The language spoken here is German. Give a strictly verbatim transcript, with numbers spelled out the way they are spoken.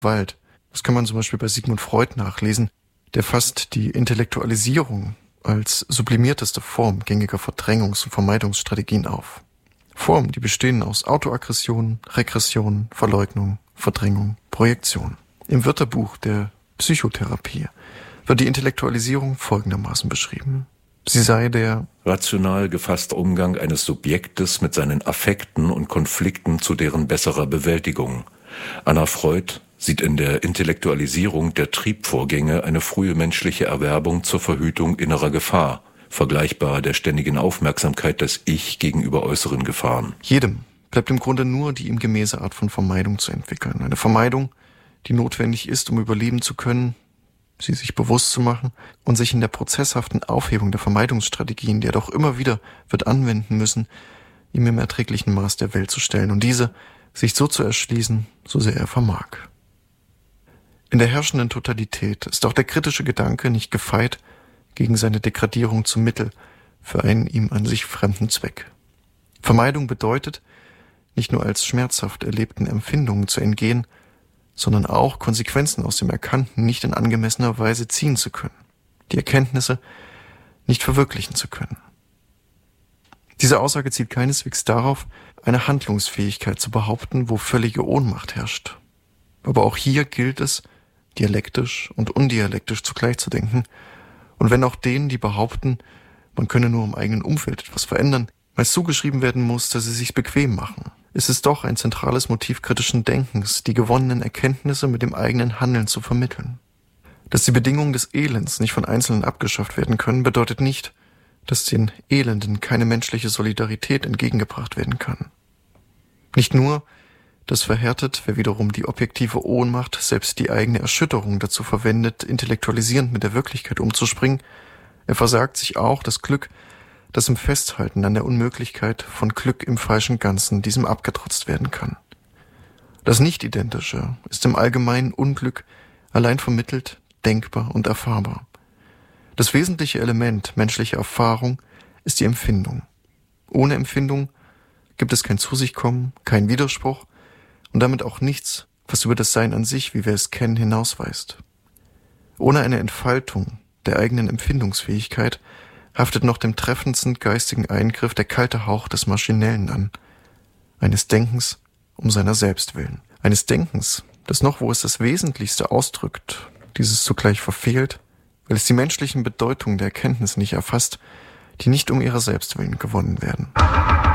Wald. Das kann man zum Beispiel bei Sigmund Freud nachlesen. Der fasst die Intellektualisierung als sublimierteste Form gängiger Verdrängungs- und Vermeidungsstrategien auf. Formen, die bestehen aus Autoaggression, Regression, Verleugnung, Verdrängung, Projektion. Im Wörterbuch der Psychotherapie wird die Intellektualisierung folgendermaßen beschrieben. Sie sei der rational gefasste Umgang eines Subjektes mit seinen Affekten und Konflikten zu deren besserer Bewältigung. Anna Freud sieht in der Intellektualisierung der Triebvorgänge eine frühe menschliche Erwerbung zur Verhütung innerer Gefahr, vergleichbar der ständigen Aufmerksamkeit des Ich gegenüber äußeren Gefahren. Jedem bleibt im Grunde nur die ihm gemäße Art von Vermeidung zu entwickeln. Eine Vermeidung, die notwendig ist, um überleben zu können, sie sich bewusst zu machen und sich in der prozesshaften Aufhebung der Vermeidungsstrategien, die er doch immer wieder wird anwenden müssen, ihm im erträglichen Maß der Welt zu stellen und diese sich so zu erschließen, so sehr er vermag. In der herrschenden Totalität ist auch der kritische Gedanke nicht gefeit gegen seine Degradierung zum Mittel für einen ihm an sich fremden Zweck. Vermeidung bedeutet, nicht nur als schmerzhaft erlebten Empfindungen zu entgehen, sondern auch Konsequenzen aus dem Erkannten nicht in angemessener Weise ziehen zu können, die Erkenntnisse nicht verwirklichen zu können. Diese Aussage zielt keineswegs darauf, eine Handlungsfähigkeit zu behaupten, wo völlige Ohnmacht herrscht. Aber auch hier gilt es, dialektisch und undialektisch zugleich zu denken, und wenn auch denen, die behaupten, man könne nur im eigenen Umfeld etwas verändern, meist zugeschrieben werden muss, dass sie sich bequem machen, ist es doch ein zentrales Motiv kritischen Denkens, die gewonnenen Erkenntnisse mit dem eigenen Handeln zu vermitteln. Dass die Bedingungen des Elends nicht von Einzelnen abgeschafft werden können, bedeutet nicht, dass den Elenden keine menschliche Solidarität entgegengebracht werden kann. Nicht nur, das verhärtet, wer wiederum die objektive Ohnmacht, selbst die eigene Erschütterung dazu verwendet, intellektualisierend mit der Wirklichkeit umzuspringen, er versagt sich auch das Glück, das im Festhalten an der Unmöglichkeit von Glück im falschen Ganzen diesem abgetrotzt werden kann. Das Nicht-Identische ist im allgemeinen Unglück allein vermittelt, denkbar und erfahrbar. Das wesentliche Element menschlicher Erfahrung ist die Empfindung. Ohne Empfindung gibt es kein Zu-sich-Kommen, kein Widerspruch und damit auch nichts, was über das Sein an sich, wie wir es kennen, hinausweist. Ohne eine Entfaltung der eigenen Empfindungsfähigkeit haftet noch dem treffendsten geistigen Eingriff der kalte Hauch des Maschinellen an, eines Denkens um seiner selbst willen. Eines Denkens, das noch, wo es das Wesentlichste ausdrückt, dieses zugleich verfehlt, weil es die menschlichen Bedeutungen der Erkenntnis nicht erfasst, die nicht um ihrer selbst willen gewonnen werden.